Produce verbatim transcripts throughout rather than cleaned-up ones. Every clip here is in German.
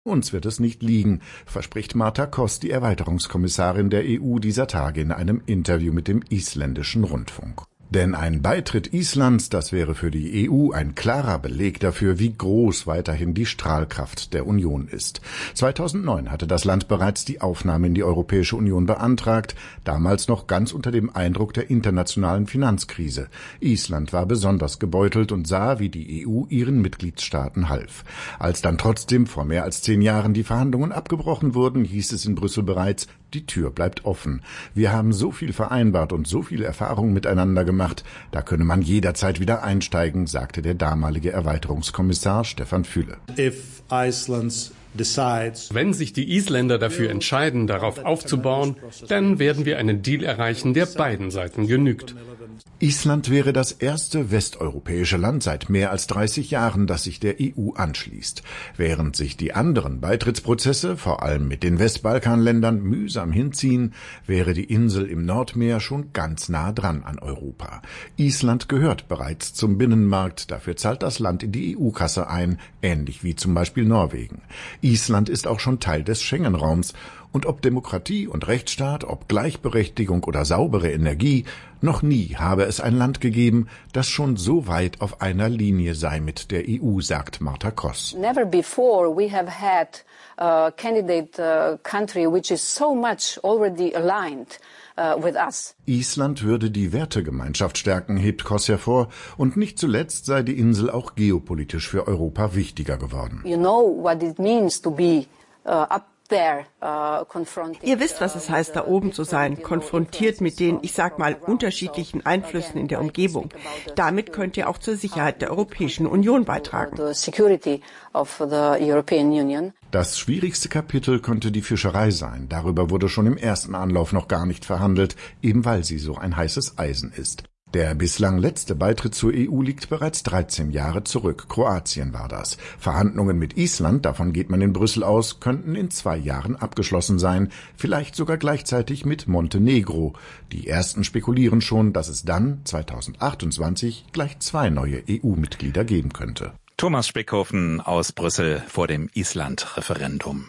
Uns wird es nicht liegen, verspricht Marta Koss, die Erweiterungskommissarin der E U, dieser Tage in einem Interview mit dem isländischen Rundfunk. Denn ein Beitritt Islands, das wäre für die E U ein klarer Beleg dafür, wie groß weiterhin die Strahlkraft der Union ist. zweitausendneun hatte das Land bereits die Aufnahme in die Europäische Union beantragt, damals noch ganz unter dem Eindruck der internationalen Finanzkrise. Island war besonders gebeutelt und sah, wie die E U ihren Mitgliedstaaten half. Als dann trotzdem vor mehr als zehn Jahren die Verhandlungen abgebrochen wurden, hieß es in Brüssel bereits, die Tür bleibt offen. Wir haben so viel vereinbart und so viele Erfahrungen miteinander gemacht, da könne man jederzeit wieder einsteigen, sagte der damalige Erweiterungskommissar Stefan Füle. If Iceland's Wenn sich die Isländer dafür entscheiden, darauf aufzubauen, dann werden wir einen Deal erreichen, der beiden Seiten genügt. Island wäre das erste westeuropäische Land seit mehr als dreißig Jahren, das sich der E U anschließt. Während sich die anderen Beitrittsprozesse, vor allem mit den Westbalkanländern, mühsam hinziehen, wäre die Insel im Nordmeer schon ganz nah dran an Europa. Island gehört bereits zum Binnenmarkt, dafür zahlt das Land in die E U-Kasse ein, ähnlich wie zum Beispiel Norwegen. Island ist auch schon Teil des Schengen-Raums. Und ob Demokratie und Rechtsstaat, ob Gleichberechtigung oder saubere Energie, noch nie habe es ein Land gegeben, das schon so weit auf einer Linie sei mit der E U, sagt Marta Koss. Never before we have had a candidate uh, country which is so much already aligned uh, with us. Island würde die Wertegemeinschaft stärken, hebt Koss hervor, und nicht zuletzt sei die Insel auch geopolitisch für Europa wichtiger geworden. You know what it means to be uh, up Ihr wisst, was es heißt, da oben zu sein, konfrontiert mit den, ich sag mal, unterschiedlichen Einflüssen in der Umgebung. Damit könnt ihr auch zur Sicherheit der Europäischen Union beitragen. Das schwierigste Kapitel könnte die Fischerei sein. Darüber wurde schon im ersten Anlauf noch gar nicht verhandelt, eben weil sie so ein heißes Eisen ist. Der bislang letzte Beitritt zur E U liegt bereits dreizehn Jahre zurück. Kroatien war das. Verhandlungen mit Island, davon geht man in Brüssel aus, könnten in zwei Jahren abgeschlossen sein, vielleicht sogar gleichzeitig mit Montenegro. Die ersten spekulieren schon, dass es dann zweitausendachtundzwanzig gleich zwei neue E U-Mitglieder geben könnte. Thomas Speckhofen aus Brüssel vor dem Island-Referendum.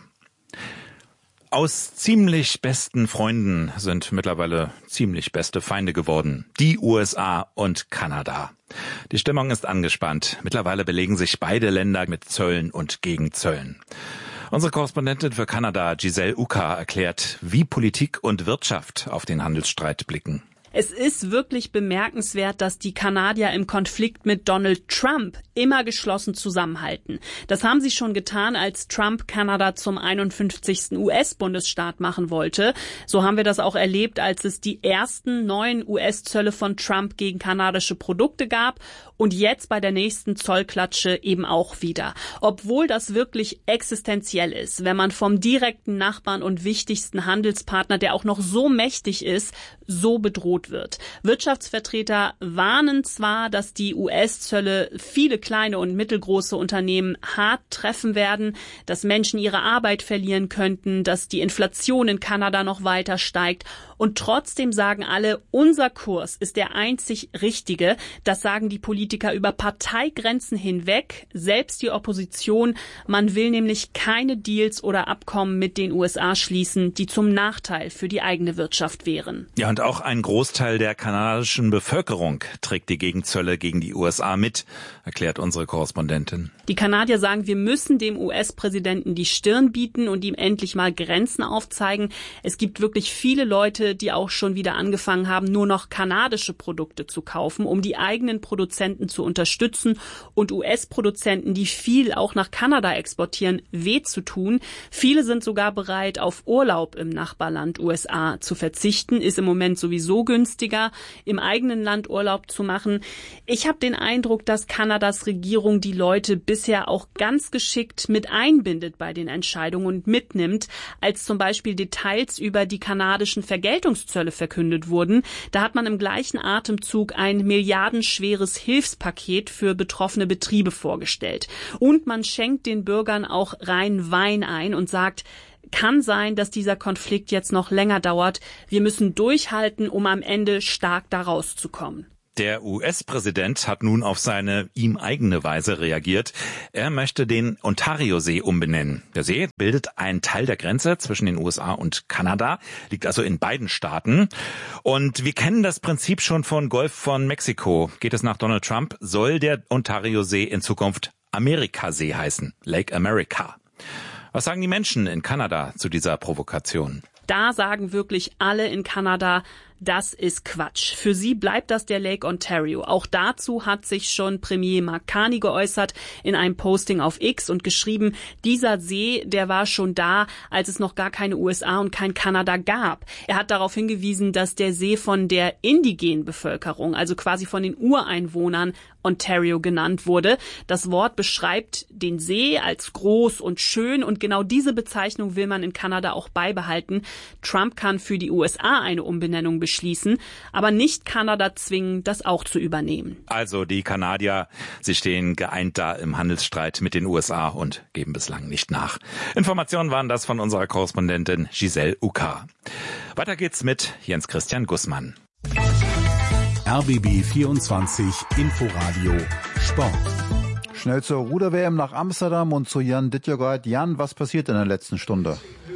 Aus ziemlich besten Freunden sind mittlerweile ziemlich beste Feinde geworden. Die U S A und Kanada. Die Stimmung ist angespannt. Mittlerweile belegen sich beide Länder mit Zöllen und Gegenzöllen. Unsere Korrespondentin für Kanada, Giselle Uka, erklärt, wie Politik und Wirtschaft auf den Handelsstreit blicken. Es ist wirklich bemerkenswert, dass die Kanadier im Konflikt mit Donald Trump immer geschlossen zusammenhalten. Das haben sie schon getan, als Trump Kanada zum einundfünfzigsten U S-Bundesstaat machen wollte. So haben wir das auch erlebt, als es die ersten neuen U S-Zölle von Trump gegen kanadische Produkte gab und jetzt bei der nächsten Zollklatsche eben auch wieder. Obwohl das wirklich existenziell ist, wenn man vom direkten Nachbarn und wichtigsten Handelspartner, der auch noch so mächtig ist, so bedroht wird. Wirtschaftsvertreter warnen zwar, dass die U S-Zölle viele kleine und mittelgroße Unternehmen hart treffen werden, dass Menschen ihre Arbeit verlieren könnten, dass die Inflation in Kanada noch weiter steigt. Und trotzdem sagen alle, unser Kurs ist der einzig richtige. Das sagen die Politiker über Parteigrenzen hinweg, selbst die Opposition. Man will nämlich keine Deals oder Abkommen mit den U S A schließen, die zum Nachteil für die eigene Wirtschaft wären. Ja, und auch ein Großteil der kanadischen Bevölkerung trägt die Gegenzölle gegen die U S A mit, erklärt unsere Korrespondentin. Die Kanadier sagen, wir müssen dem U S-Präsidenten die Stirn bieten und ihm endlich mal Grenzen aufzeigen. Es gibt wirklich viele Leute, die auch schon wieder angefangen haben, nur noch kanadische Produkte zu kaufen, um die eigenen Produzenten zu unterstützen und U S-Produzenten, die viel auch nach Kanada exportieren, weh zu tun. Viele sind sogar bereit, auf Urlaub im Nachbarland U S A zu verzichten. Ist im Moment sowieso günstiger, im eigenen Land Urlaub zu machen. Ich habe den Eindruck, dass Kanadas Regierung die Leute bisher auch ganz geschickt mit einbindet bei den Entscheidungen und mitnimmt, als zum Beispiel Details über die kanadischen Vergeltungszölle verkündet wurden. Da hat man im gleichen Atemzug ein milliardenschweres Hilfspaket für betroffene Betriebe vorgestellt. Und man schenkt den Bürgern auch rein Wein ein und sagt, kann sein, dass dieser Konflikt jetzt noch länger dauert. Wir müssen durchhalten, um am Ende stark da rauszukommen. Der U S-Präsident hat nun auf seine ihm eigene Weise reagiert. Er möchte den Ontario-See umbenennen. Der See bildet einen Teil der Grenze zwischen den U S A und Kanada, liegt also in beiden Staaten. Und wir kennen das Prinzip schon von Golf von Mexiko. Geht es nach Donald Trump, soll der Ontario-See in Zukunft Amerikasee heißen, Lake America. Was sagen die Menschen in Kanada zu dieser Provokation? Da sagen wirklich alle in Kanada, das ist Quatsch. Für sie bleibt das der Lake Ontario. Auch dazu hat sich schon Premier Mark Carney geäußert in einem Posting auf X und geschrieben, dieser See, der war schon da, als es noch gar keine U S A und kein Kanada gab. Er hat darauf hingewiesen, dass der See von der indigenen Bevölkerung, also quasi von den Ureinwohnern, Ontario genannt wurde. Das Wort beschreibt den See als groß und schön und genau diese Bezeichnung will man in Kanada auch beibehalten. Trump kann für die U S A eine Umbenennung beschließen, aber nicht Kanada zwingen, das auch zu übernehmen. Also die Kanadier, sie stehen geeint da im Handelsstreit mit den U S A und geben bislang nicht nach. Informationen waren das von unserer Korrespondentin Giselle Uka. Weiter geht's mit Jens Christian Gussmann. R B B vierundzwanzig Inforadio Sport. Schnell zur Ruder-W M nach Amsterdam und zu Jan Dittjogard. Jan, was passiert in der letzten Stunde?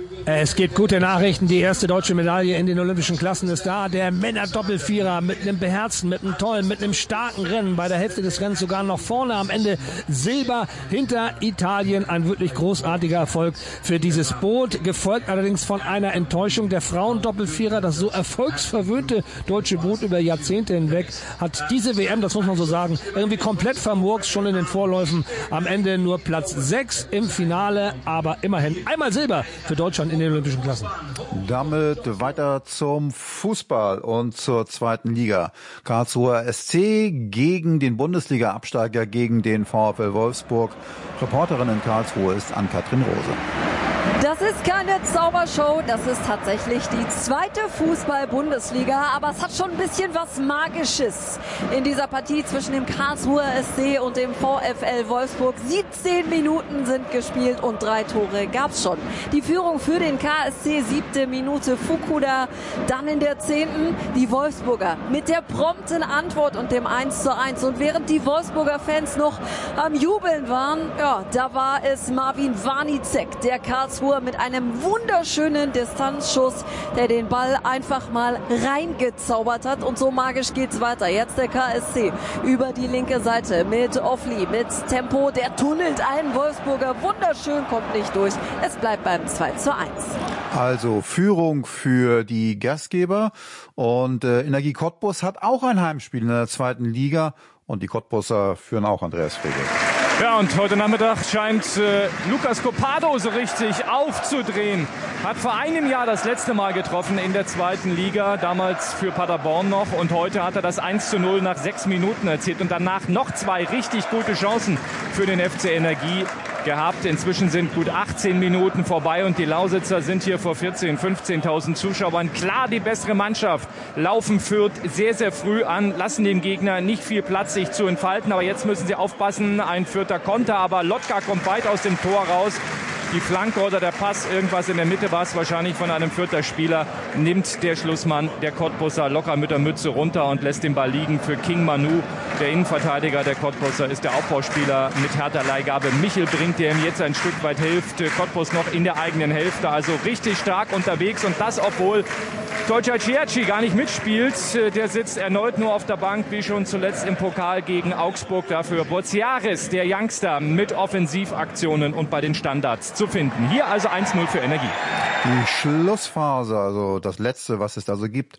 Es gibt gute Nachrichten. Die erste deutsche Medaille in den olympischen Klassen ist da. Der Männer-Doppelvierer mit einem beherzten, mit einem tollen, mit einem starken Rennen. Bei der Hälfte des Rennens sogar noch vorne. Am Ende Silber hinter Italien. Ein wirklich großartiger Erfolg für dieses Boot. Gefolgt allerdings von einer Enttäuschung. Der Frauen-Doppelvierer, das so erfolgsverwöhnte deutsche Boot über Jahrzehnte hinweg, hat diese W M, das muss man so sagen, irgendwie komplett vermurkst. Schon in den Vorläufen. Am Ende nur Platz sechs im Finale. Aber immerhin einmal Silber für Deutschland in den olympischen Klassen. Damit weiter zum Fußball und zur zweiten Liga. Karlsruher S C gegen den Bundesliga-Absteiger, gegen den VfL Wolfsburg. Reporterin in Karlsruhe ist Ann-Kathrin Rose. Das ist keine Zaubershow, das ist tatsächlich die zweite Fußball-Bundesliga, aber es hat schon ein bisschen was Magisches in dieser Partie zwischen dem Karlsruher S C und dem VfL Wolfsburg. siebzehn Minuten sind gespielt und drei Tore gab's schon. Die Führung für den K S C, siebte Minute Fukuda, dann in der zehnten die Wolfsburger mit der prompten Antwort und dem eins zu eins. Und während die Wolfsburger Fans noch am Jubeln waren, ja, da war es Marvin Warnicek, der Karlsruher mit einem wunderschönen Distanzschuss, der den Ball einfach mal reingezaubert hat. Und so magisch geht's weiter. Jetzt der K S C über die linke Seite mit Offli, mit Tempo. Der tunnelt einen Wolfsburger wunderschön, kommt nicht durch. Es bleibt beim zwei zu eins. Also Führung für die Gastgeber. Und äh, Energie Cottbus hat auch ein Heimspiel in der zweiten Liga. Und die Cottbuser führen auch Andreas Frege. Ja, und heute Nachmittag scheint äh, Lucas Copado so richtig aufzudrehen. Hat vor einem Jahr das letzte Mal getroffen in der zweiten Liga, damals für Paderborn noch. Und heute hat er das eins zu null nach sechs Minuten erzielt. Und danach noch zwei richtig gute Chancen für den F C Energie gehabt. Inzwischen sind gut achtzehn Minuten vorbei und die Lausitzer sind hier vor vierzehntausend, fünfzehntausend Zuschauern klar die bessere Mannschaft. Laufen Fürth sehr, sehr früh an, lassen dem Gegner nicht viel Platz, sich zu entfalten. Aber jetzt müssen sie aufpassen, ein Fürther Konter, aber Lotka kommt weit aus dem Tor raus. Die Flanke oder der Pass, irgendwas in der Mitte war es wahrscheinlich von einem Fürther Spieler, nimmt der Schlussmann, der Cottbusser, locker mit der Mütze runter und lässt den Ball liegen für King Manu. Der Innenverteidiger der Cottbusser ist der Aufbauspieler mit Hertha Leihgabe Michel Brink, der ihm jetzt ein Stück weit hilft. Cottbus noch in der eigenen Hälfte, also richtig stark unterwegs und das, obwohl Deutscher Ciacci gar nicht mitspielt. Der sitzt erneut nur auf der Bank, wie schon zuletzt im Pokal gegen Augsburg. Dafür Boziaris, der Youngster, mit Offensivaktionen und bei den Standards zu finden. Hier also eins null für Energie. Die Schlussphase, also das Letzte, was es da so gibt,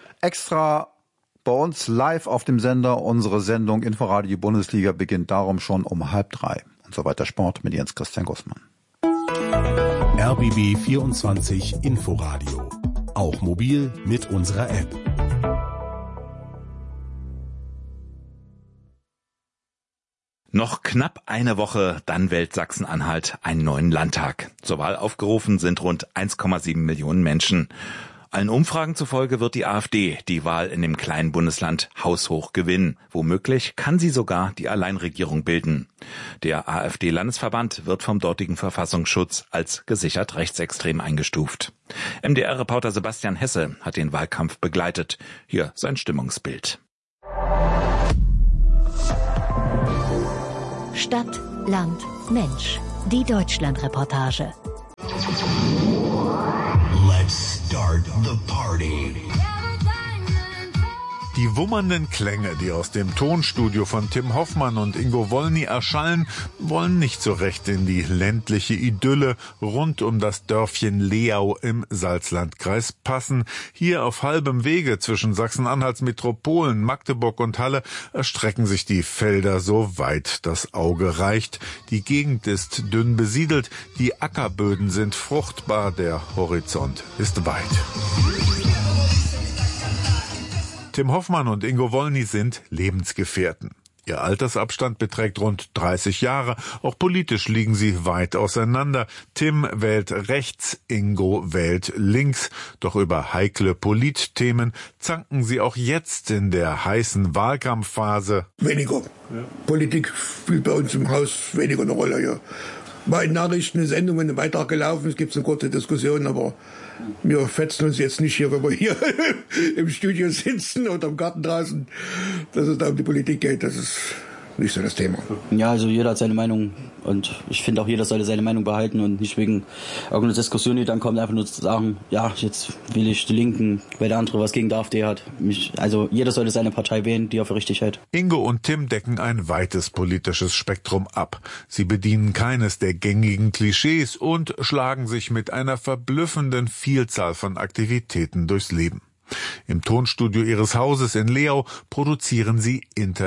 extra bei uns live auf dem Sender. Unsere Sendung Inforadio Bundesliga beginnt darum schon um halb drei. Und so weiter Sport mit Jens Christian Gussmann. R B B vierundzwanzig Inforadio. Auch mobil mit unserer App. Noch knapp eine Woche, dann wählt Sachsen-Anhalt einen neuen Landtag. Zur Wahl aufgerufen sind rund eins Komma sieben Millionen Menschen. Allen Umfragen zufolge wird die AfD die Wahl in dem kleinen Bundesland haushoch gewinnen. Womöglich kann sie sogar die Alleinregierung bilden. Der AfD-Landesverband wird vom dortigen Verfassungsschutz als gesichert rechtsextrem eingestuft. M D R-Reporter Sebastian Hesse hat den Wahlkampf begleitet. Hier sein Stimmungsbild. Stadt, Land, Mensch. Die Deutschland-Reportage. Let's start the party. Die wummernden Klänge, die aus dem Tonstudio von Tim Hoffmann und Ingo Wolny erschallen, wollen nicht so recht in die ländliche Idylle rund um das Dörfchen Leau im Salzlandkreis passen. Hier auf halbem Wege zwischen Sachsen-Anhalts Metropolen, Magdeburg und Halle erstrecken sich die Felder so weit das Auge reicht. Die Gegend ist dünn besiedelt, die Ackerböden sind fruchtbar, der Horizont ist weit. Tim Hoffmann und Ingo Wolny sind Lebensgefährten. Ihr Altersabstand beträgt rund dreißig Jahre. Auch politisch liegen sie weit auseinander. Tim wählt rechts, Ingo wählt links. Doch über heikle Politthemen zanken sie auch jetzt in der heißen Wahlkampfphase. Weniger. Ja. Politik spielt bei uns im Haus weniger eine Rolle. Ja. Mal in Nachrichten, eine Sendung, ein Beitrag gelaufen, es gibt eine kurze Diskussion, aber wir fetzen uns jetzt nicht hier, wenn wir hier im Studio sitzen oder im Garten draußen, dass es da um die Politik geht. Das ist nicht so das Thema. Ja, also jeder hat seine Meinung und ich finde auch, jeder sollte seine Meinung behalten und nicht wegen irgendeiner Diskussion, die dann kommt, einfach nur zu sagen, ja, jetzt will ich die Linken, weil der andere was gegen die AfD hat. Mich, also jeder sollte seine Partei wählen, die er für richtig hält. Ingo und Tim decken ein weites politisches Spektrum ab. Sie bedienen keines der gängigen Klischees und schlagen sich mit einer verblüffenden Vielzahl von Aktivitäten durchs Leben. Im Tonstudio ihres Hauses in Leau produzieren sie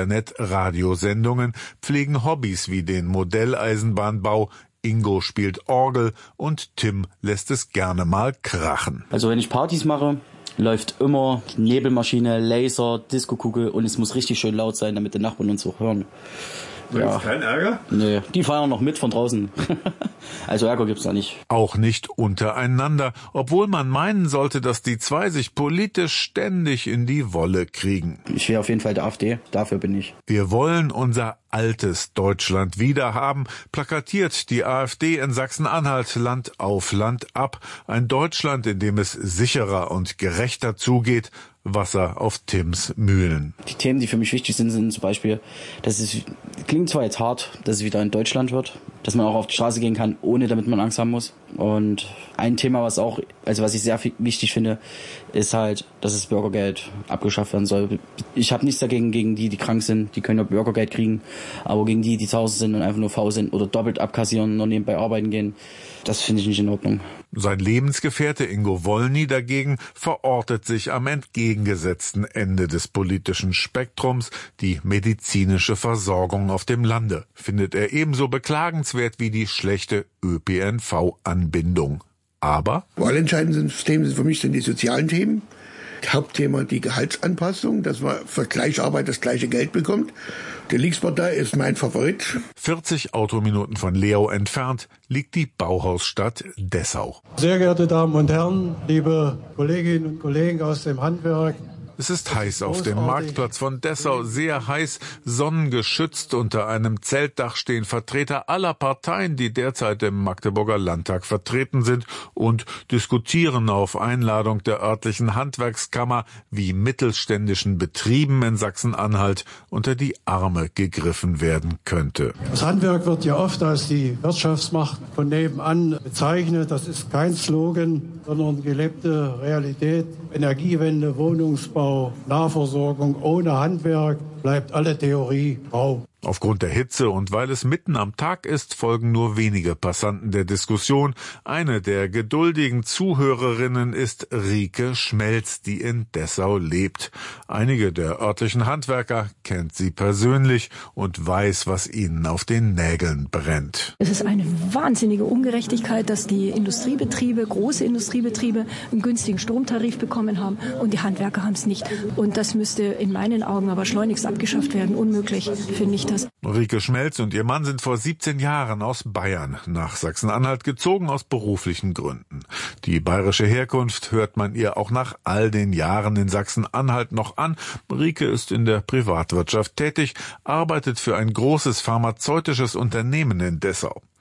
Internet-Radiosendungen, pflegen Hobbys wie den Modelleisenbahnbau. Ingo spielt Orgel und Tim lässt es gerne mal krachen. Also wenn ich Partys mache, läuft immer Nebelmaschine, Laser, Diskokugel und es muss richtig schön laut sein, damit die Nachbarn uns auch hören. Da ja. Gibt's keinen Ärger? Nee, die feiern noch mit von draußen. Also Ärger gibt's da nicht. Auch nicht untereinander, obwohl man meinen sollte, dass die zwei sich politisch ständig in die Wolle kriegen. Ich wäre auf jeden Fall der AfD, dafür bin ich. Wir wollen unser altes Deutschland wiederhaben, plakatiert die AfD in Sachsen-Anhalt Land auf Land ab. Ein Deutschland, in dem es sicherer und gerechter zugeht. Wasser auf Tims Mühlen. Die Themen, die für mich wichtig sind, sind zum Beispiel, dass es klingt zwar jetzt hart, dass es wieder in Deutschland wird, dass man auch auf die Straße gehen kann, ohne damit man Angst haben muss. Und ein Thema, was auch, also was ich sehr wichtig finde, ist halt, dass das Bürgergeld abgeschafft werden soll. Ich habe nichts dagegen, gegen die, die krank sind, die können ja Bürgergeld kriegen, aber gegen die, die zu Hause sind und einfach nur faul sind oder doppelt abkassieren und nur nebenbei arbeiten gehen, das finde ich nicht in Ordnung. Sein Lebensgefährte Ingo Wolny dagegen verortet sich am entgegengesetzten Ende des politischen Spektrums. Die medizinische Versorgung auf dem Lande findet er ebenso beklagenswert wie die schlechte Ö P N V-Anbindung. Aber wahlentscheidende Themen sind für mich sind die sozialen Themen. Hauptthema die Gehaltsanpassung, dass man für gleiche Arbeit das gleiche Geld bekommt. Die Linkspartei ist mein Favorit. vierzig Autominuten von Leau entfernt liegt die Bauhausstadt Dessau. Sehr geehrte Damen und Herren, liebe Kolleginnen und Kollegen aus dem Handwerk. Es ist heiß auf dem Marktplatz von Dessau, sehr heiß, sonnengeschützt. Unter einem Zeltdach stehen Vertreter aller Parteien, die derzeit im Magdeburger Landtag vertreten sind und diskutieren auf Einladung der örtlichen Handwerkskammer, wie mittelständischen Betrieben in Sachsen-Anhalt unter die Arme gegriffen werden könnte. Das Handwerk wird ja oft als die Wirtschaftsmacht von nebenan bezeichnet. Das ist kein Slogan, sondern gelebte Realität. Energiewende, Wohnungsbau, Nahversorgung ohne Handwerk bleibt alle Theorie rau. Aufgrund der Hitze und weil es mitten am Tag ist, folgen nur wenige Passanten der Diskussion. Eine der geduldigen Zuhörerinnen ist Rike Schmelz, die in Dessau lebt. Einige der örtlichen Handwerker kennt sie persönlich und weiß, was ihnen auf den Nägeln brennt. Es ist eine wahnsinnige Ungerechtigkeit, dass die Industriebetriebe, große Industriebetriebe, einen günstigen Stromtarif bekommen haben und die Handwerker haben es nicht. Und das müsste in meinen Augen aber schleunigst abgeschafft werden. Unmöglich, finde ich das. Rike Schmelz und ihr Mann sind vor siebzehn Jahren aus Bayern nach Sachsen-Anhalt gezogen, aus beruflichen Gründen. Die bayerische Herkunft hört man ihr auch nach all den Jahren in Sachsen-Anhalt noch an. Rike ist in der Privatwirtschaft tätig, arbeitet für ein großes pharmazeutisches Unternehmen in Dessau.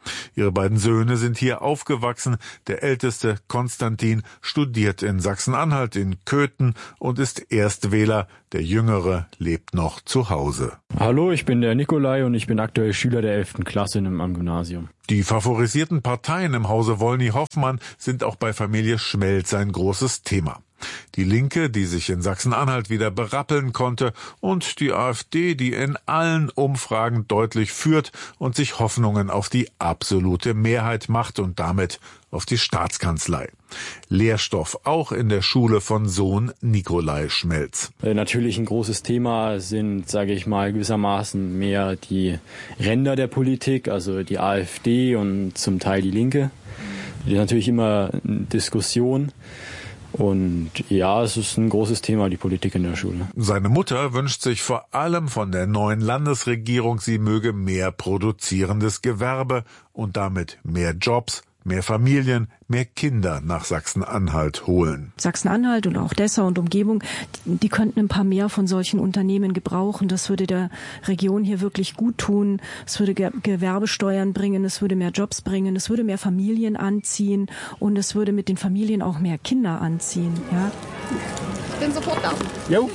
Ihre beiden Söhne sind hier aufgewachsen. Der älteste, Konstantin, studiert in Sachsen-Anhalt in Köthen und ist Erstwähler. Der Jüngere lebt noch zu Hause. Hallo, ich bin der Nikolai und ich bin aktuell Schüler der elften Klasse am Gymnasium. Die favorisierten Parteien im Hause Wollny-Hoffmann sind auch bei Familie Schmelz ein großes Thema. Die Linke, die sich in Sachsen-Anhalt wieder berappeln konnte, und die AfD, die in allen Umfragen deutlich führt und sich Hoffnungen auf die absolute Mehrheit macht und damit auf die Staatskanzlei. Lehrstoff auch in der Schule von Sohn Nikolai Schmelz. Natürlich ein großes Thema sind, sage ich mal, gewissermaßen mehr die Ränder der Politik, also die AfD und zum Teil die Linke. Die ist natürlich immer eine Diskussion. Und ja, es ist ein großes Thema, die Politik in der Schule. Seine Mutter wünscht sich vor allem von der neuen Landesregierung, sie möge mehr produzierendes Gewerbe und damit mehr Jobs, mehr Familien, mehr Kinder nach Sachsen-Anhalt holen. Sachsen-Anhalt und auch Dessau und Umgebung, die könnten ein paar mehr von solchen Unternehmen gebrauchen. Das würde der Region hier wirklich gut tun. Es würde Ge- Gewerbesteuern bringen, es würde mehr Jobs bringen, es würde mehr Familien anziehen und es würde mit den Familien auch mehr Kinder anziehen. Ja? Ich bin sofort da. Jo.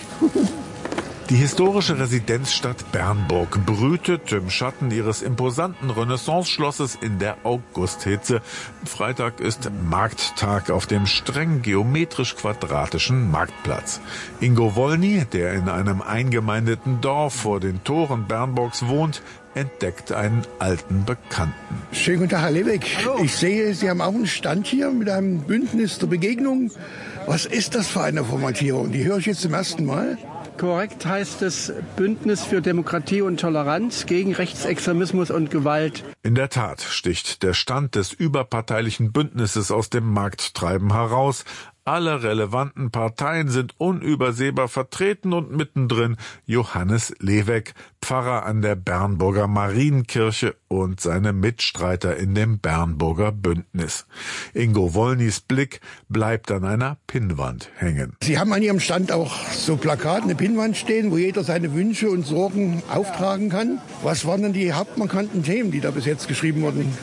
Die historische Residenzstadt Bernburg brütet im Schatten ihres imposanten Renaissance-Schlosses in der Augusthitze. Freitag ist Markttag auf dem streng geometrisch-quadratischen Marktplatz. Ingo Wollny, der in einem eingemeindeten Dorf vor den Toren Bernburgs wohnt, entdeckt einen alten Bekannten. Schönen guten Tag, Herr Lebeck. Hallo. Ich sehe, Sie haben auch einen Stand hier mit einem Bündnis der Begegnung. Was ist das für eine Formatierung? Die höre ich jetzt zum ersten Mal. Korrekt heißt es Bündnis für Demokratie und Toleranz gegen Rechtsextremismus und Gewalt. In der Tat sticht der Stand des überparteilichen Bündnisses aus dem Markttreiben heraus. Alle relevanten Parteien sind unübersehbar vertreten und mittendrin Johannes Leweck, Pfarrer an der Bernburger Marienkirche und seine Mitstreiter in dem Bernburger Bündnis. Ingo Wollnys Blick bleibt an einer Pinnwand hängen. Sie haben an Ihrem Stand auch so Plakate, eine Pinnwand stehen, wo jeder seine Wünsche und Sorgen auftragen kann. Was waren denn die hauptmarkanten Themen, die da bis jetzt geschrieben wurden?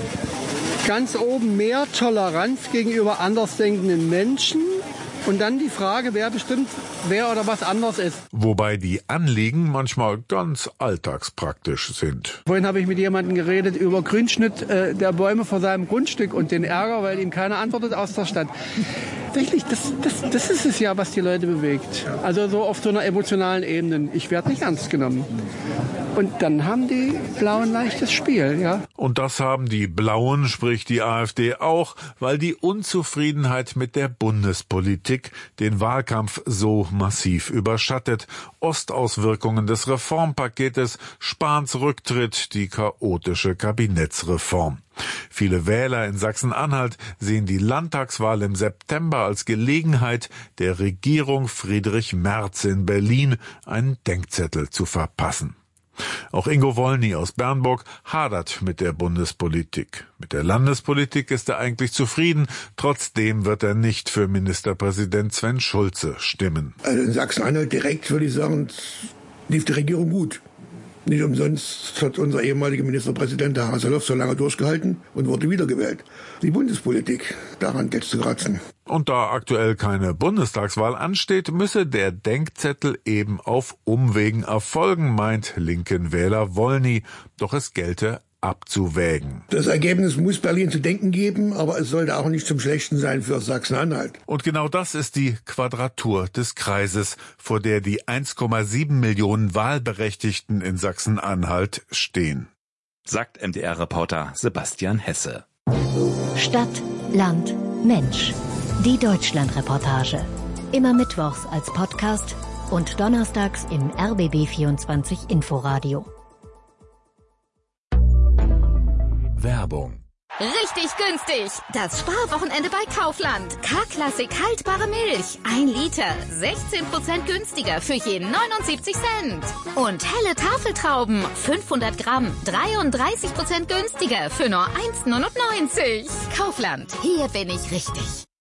Ganz oben mehr Toleranz gegenüber andersdenkenden Menschen und dann die Frage, wer bestimmt, wer oder was anders ist. Wobei die Anliegen manchmal ganz alltagspraktisch sind. Vorhin habe ich mit jemandem geredet über Grünschnitt äh, der Bäume vor seinem Grundstück und den Ärger, weil ihm keiner antwortet aus der Stadt. Tatsächlich, das, das, das ist es ja, was die Leute bewegt. Also so auf so einer emotionalen Ebene. Ich werde nicht ernst genommen. Und dann haben die Blauen leichtes Spiel, ja. Und das haben die Blauen, sprich die AfD auch, weil die Unzufriedenheit mit der Bundespolitik den Wahlkampf so massiv überschattet. Ostauswirkungen des Reformpaketes, Spahns Rücktritt, die chaotische Kabinettsreform. Viele Wähler in Sachsen-Anhalt sehen die Landtagswahl im September als Gelegenheit, der Regierung Friedrich Merz in Berlin einen Denkzettel zu verpassen. Auch Ingo Wollny aus Bernburg hadert mit der Bundespolitik. Mit der Landespolitik ist er eigentlich zufrieden. Trotzdem wird er nicht für Ministerpräsident Sven Schulze stimmen. Also in Sachsen-Anhalt direkt würde ich sagen, lief die Regierung gut. Nicht umsonst hat unser ehemaliger Ministerpräsident, der Haseloff, so lange durchgehalten und wurde wiedergewählt. Die Bundespolitik, daran geht's zu kratzen. Und da aktuell keine Bundestagswahl ansteht, müsse der Denkzettel eben auf Umwegen erfolgen, meint linken Wähler Wollny. Doch es gelte abzuwägen. Das Ergebnis muss Berlin zu denken geben, aber es sollte auch nicht zum Schlechten sein für Sachsen-Anhalt. Und genau das ist die Quadratur des Kreises, vor der die eins Komma sieben Millionen Wahlberechtigten in Sachsen-Anhalt stehen. Sagt M D R-Reporter Sebastian Hesse. Stadt, Land, Mensch. Die Deutschland-Reportage. Immer mittwochs als Podcast und donnerstags im R B B vierundzwanzig Inforadio. Werbung. Richtig günstig. Das Sparwochenende bei Kaufland. K-Klassik haltbare Milch. Ein Liter. sechzehn Prozent günstiger für jeden neunundsiebzig Cent. Und helle Tafeltrauben. fünfhundert Gramm. dreiunddreißig Prozent günstiger für nur eins Komma neunundneunzig. Kaufland. Hier bin ich richtig.